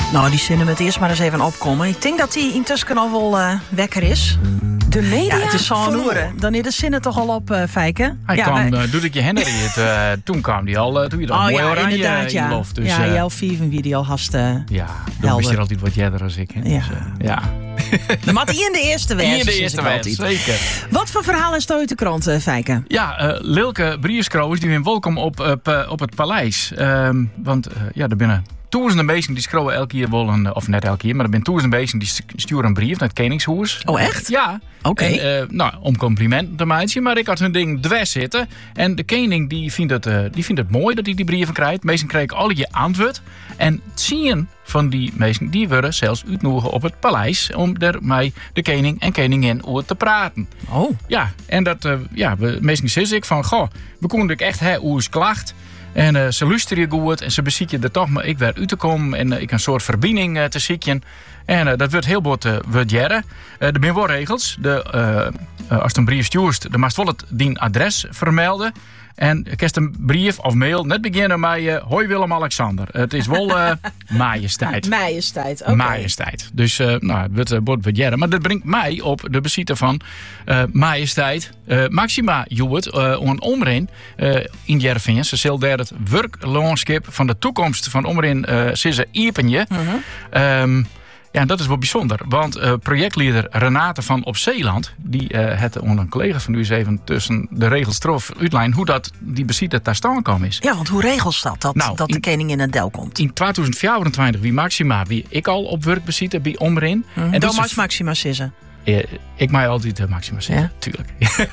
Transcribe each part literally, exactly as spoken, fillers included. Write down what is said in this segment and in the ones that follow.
Nou, die zinnen met eerst maar eens even opkomen. Ik denk dat die intussen al wel uh, wekker is. De media? Ja, het is zo'n uren. Dan is de zinnen toch al op, uh, Fijke? Hij ja, kwam, wij... uh, doe ik je Henry het. Uh, toen kwam die al, uh, toen je dan oh, mooi ja, oranje inderdaad, in ja. lof. Dus, ja, uh, jouw vieven wie die al hast uh, ja, dan is er altijd wat jadder als ik. Hè. Ja. Dus, uh, ja. De mat in de eerste wedstrijd. In de eerste wedstrijd, zeker. Wat voor verhalen staat uit de krant, uh, Fijke? Ja, uh, Lilke Brierskroos, die zijn welkom op, op, uh, op het paleis. Um, want uh, ja, er binnen duizenden mensen die schreeuwen elke keer wel een, of net elke keer, maar er zijn duizenden mensen die sturen een brief naar het Koningshuis. Oh, echt? Ja. Oké. Okay. Uh, nou, om complimenten te maken, maar ik had hun ding dwars zitten. En de koning die vindt het, uh, die vindt het mooi dat hij die brieven krijgt. Meesten kregen alle je antwoord. En zien van die meesten, die worden zelfs uitnodigen op het paleis om er met de koning en koningin over te praten. Oh. Ja, en dat, uh, ja, meesten zei ik van, goh, we konden echt hè, hoe is klacht. En uh, ze luisteren je goed en ze bezieken er toch maar ik weer uit te komen en uh, ik een soort verbinding uh, te zieken. En uh, dat wordt heel bot uh, wordt jaren. Uh, er zijn wel regels. De, uh, uh, als je een brief stuurt, dan mag je wel het dien adres vermelden. En je kan een brief of mail net beginnen met uh, hoi Willem-Alexander. Het is wel uh, majesteit. Majesteit, oké. Okay. Majesteit. Dus uh, nou, het wordt, uh, wordt jaren. Maar dat brengt mij op de bezieter van uh, majesteit. Uh, Maxima Joert, uh, een omrin uh, in Jervingen. Ze zal daar het werklandschap van de toekomst van omrin uh, Sisse Iepenje. Uh-huh. Um, Ja, dat is wel bijzonder, want uh, projectleider Renate van Op Zeeland, die uh, het onder een collega van u eens even tussen de regels trof uitlijn hoe dat die bezieter daar staan kwam is. Ja, want hoe regelt dat, dat, nou, dat de in, koning in het del komt? In tweeduizend vierentwintig wie Maxima, wie ik al op werk bezieter, bij Omrin. Mm-hmm. En dan mag Maxima sissen. Uh, ik mag altijd uh, Maxima sissen, ja? Tuurlijk.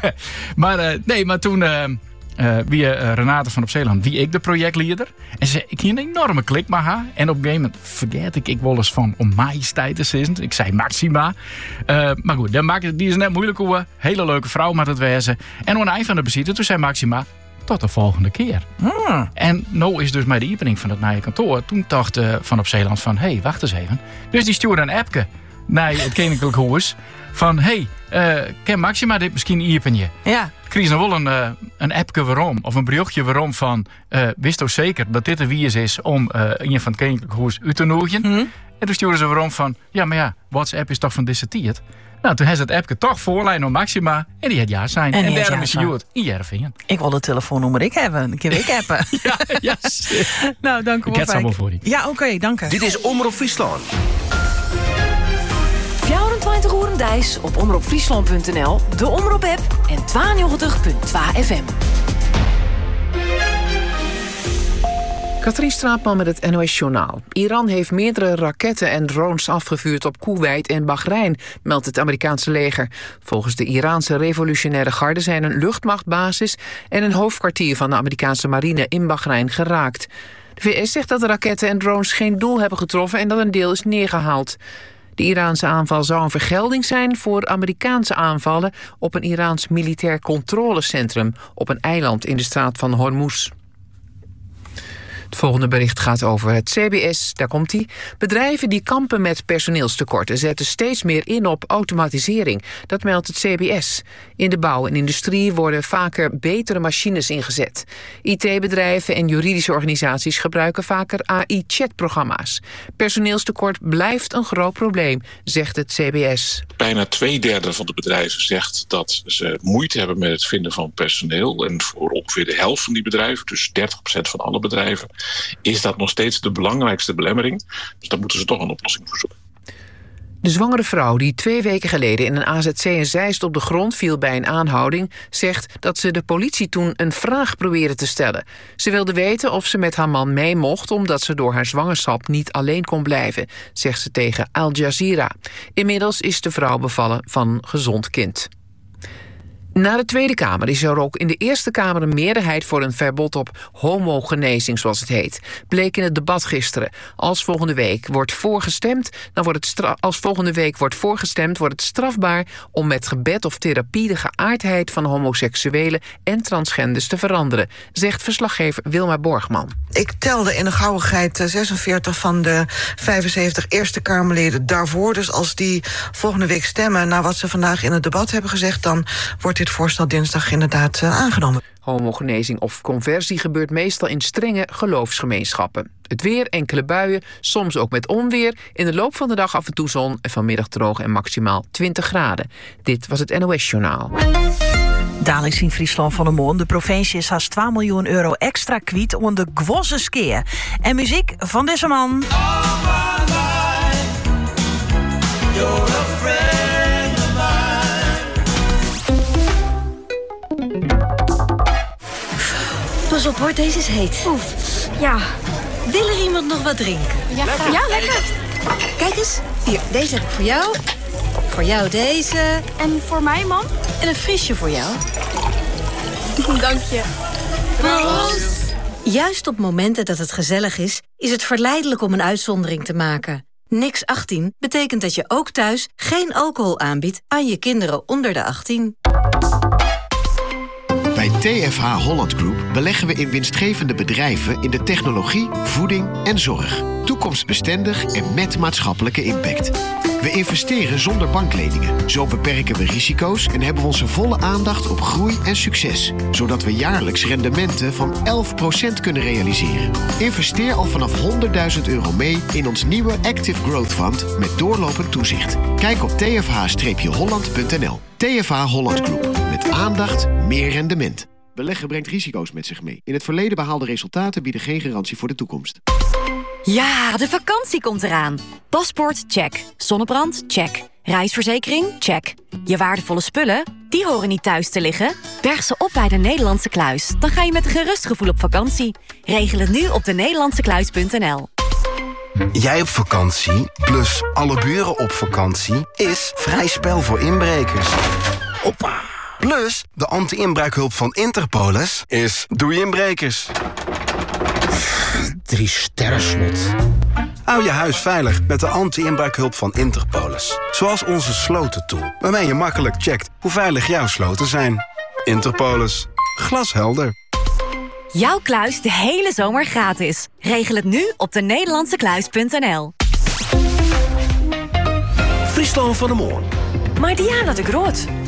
maar uh, nee, maar toen... Uh, Uh, wie uh, Renate van Op Zeeland, wie ik de projectleider. En ze, ik hier een enorme klik met haar. En op een gegeven moment vergeet ik, ik wel eens van om majesteit te zitten. Ik zei Maxima. Uh, maar goed, die is net moeilijk hoe. Hele leuke vrouw met het wezen. En aan het eind van de bezieter, toen zei Maxima, tot de volgende keer. Hmm. En nou is dus bij de opening van het nieuwe kantoor. Toen dacht uh, Van Op Zeeland van, hé, hey, wacht eens even. Dus die stuurde een appje naar het Koninklijk Huis. Van, hé, hey, uh, ken Maxima dit misschien iepenje? Ja. Kreeg nog wel een, uh, een appje waarom, of een berichtje waarom van... Uh, wist toch zeker dat dit de wies is om uh, een van het Koninklijk Huis uit te nodigen? Mm-hmm. En toen stuurden ze waarom van... Ja, maar ja, WhatsApp is toch van deze tijd? Nou, toen heeft het appje toch voorlijn op Maxima. En die had ja zijn. En, en daarom is je Joert in Jervingen. Ik wil de telefoonnummer ik hebben. Ik heb ik appen. ja, ja. Nou, dank u wel. Ik heb het allemaal voor je. Ja, oké, okay, dank u. Dit is Omroep Friesland. vierentwintig uur Dijs op omroep friesland punt n l, de Omroep-app en tweeënnegentig punt twee F M. Katrien Straatman met het N O S-journaal. Iran heeft meerdere raketten en drones afgevuurd op Koeweit en Bahrein, meldt het Amerikaanse leger. Volgens de Iraanse revolutionaire garde zijn een luchtmachtbasis en een hoofdkwartier van de Amerikaanse marine in Bahrein geraakt. De V S zegt dat de raketten en drones geen doel hebben getroffen en dat een deel is neergehaald. De Iraanse aanval zou een vergelding zijn voor Amerikaanse aanvallen op een Iraans militair controlecentrum op een eiland in de straat van Hormuz. Het volgende bericht gaat over het C B S. Daar komt ie. Bedrijven die kampen met personeelstekorten zetten steeds meer in op automatisering. Dat meldt het C B S. In de bouw en industrie worden vaker betere machines ingezet. I T-bedrijven en juridische organisaties gebruiken vaker A I-chatprogramma's. Personeelstekort blijft een groot probleem, zegt het C B S. Bijna twee derde van de bedrijven zegt dat ze moeite hebben met het vinden van personeel. En voor ongeveer de helft van die bedrijven, dus dertig procent van alle bedrijven, is dat nog steeds de belangrijkste belemmering. Dus daar moeten ze toch een oplossing voor zoeken. De zwangere vrouw die twee weken geleden in een A Z C in Zeist op de grond viel bij een aanhouding, zegt dat ze de politie toen een vraag probeerde te stellen. Ze wilde weten of ze met haar man mee mocht omdat ze door haar zwangerschap niet alleen kon blijven, zegt ze tegen Al Jazeera. Inmiddels is de vrouw bevallen van een gezond kind. Na de Tweede Kamer is er ook in de Eerste Kamer een meerderheid voor een verbod op homogenezing, zoals het heet. Bleek in het debat gisteren. Als volgende week wordt voorgestemd, dan wordt het stra- als volgende week wordt voorgestemd, wordt het strafbaar om met gebed of therapie de geaardheid van homoseksuelen en transgenders te veranderen, zegt verslaggever Wilma Borgman. Ik telde in de gauwigheid zesenveertig van de vijfenzeventig Eerste Kamerleden daarvoor. Dus als die volgende week stemmen naar wat ze vandaag in het debat hebben gezegd, dan wordt in dit voorstel dinsdag inderdaad uh, aangenomen. Homogenezing of conversie gebeurt meestal in strenge geloofsgemeenschappen. Het weer, enkele buien, soms ook met onweer. In de loop van de dag af en toe zon en vanmiddag droog en maximaal twintig graden. Dit was het N O S-journaal. Dadelijk in Friesland van de Moon. De provincie is haast twee miljoen euro extra kwijt om de gwosse skeer. En muziek van deze man. Pas op hoor, deze is heet. Oef, ja. Wil er iemand nog wat drinken? Ja, lekker. Ja, lekker. Kijk eens, hier, deze heb ik voor jou. Voor jou deze. En voor mij, man? En een friesje voor jou. Dank je. Proost. Juist op momenten dat het gezellig is, is het verleidelijk om een uitzondering te maken. Niks achttien betekent dat je ook thuis geen alcohol aanbiedt aan je kinderen onder de achttien. Bij T F H Holland Group beleggen we in winstgevende bedrijven in de technologie, voeding en zorg. Toekomstbestendig en met maatschappelijke impact. We investeren zonder bankleningen. Zo beperken we risico's en hebben we onze volle aandacht op groei en succes. Zodat we jaarlijks rendementen van elf procent kunnen realiseren. Investeer al vanaf honderdduizend euro mee in ons nieuwe Active Growth Fund met doorlopend toezicht. Kijk op t f h holland punt n l. T F H Holland Group. Met aandacht, meer rendement. Beleggen brengt risico's met zich mee. In het verleden behaalde resultaten bieden geen garantie voor de toekomst. Ja, de vakantie komt eraan. Paspoort, check. Zonnebrand, check. Reisverzekering, check. Je waardevolle spullen, die horen niet thuis te liggen. Berg ze op bij de Nederlandse Kluis. Dan ga je met een gerust gevoel op vakantie. Regel het nu op de nederlandse kluis punt n l. Jij op vakantie, plus alle buren op vakantie, is vrij spel voor inbrekers. Hoppa. Plus, de anti-inbraakhulp van Interpolis is doei inbrekers. Drie sterren slot. Hou je huis veilig met de anti-inbraakhulp van Interpolis. Zoals onze slotentool, waarmee je makkelijk checkt hoe veilig jouw sloten zijn. Interpolis. Glashelder. Jouw kluis de hele zomer gratis. Regel het nu op de nederlandse kluis punt n l. Friesland van de Moon. Maar Diana de Groot.